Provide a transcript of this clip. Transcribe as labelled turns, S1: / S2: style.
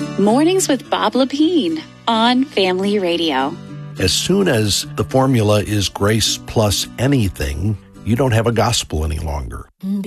S1: Mornings with Bob Lepine on Family Radio.
S2: As soon as the formula is grace plus anything, you don't have a gospel any longer.